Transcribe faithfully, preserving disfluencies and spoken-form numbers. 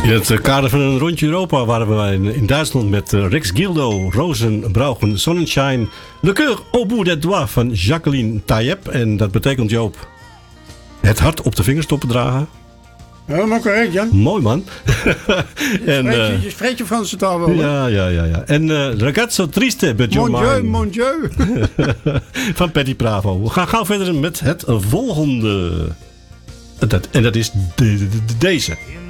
In het kader van een rondje Europa waren we in, in Duitsland met uh, Rex Gildo, Rozen, Brauchen, Sonnenschein, Le Coeur au bout des doigts van Jacqueline Tayeb. En dat betekent, Joop, het hart op de vingerstoppen dragen. Helemaal correct, Jan. Mooi, man. en, je, spreekt, uh, je spreekt je Franse taal wel, ja, ja, ja, ja. En uh, Ragazzo Triste bij John Mon Dieu, mon Dieu. van Patty Bravo. We gaan gauw verder met het volgende. Dat, en dat is de, de, de, deze.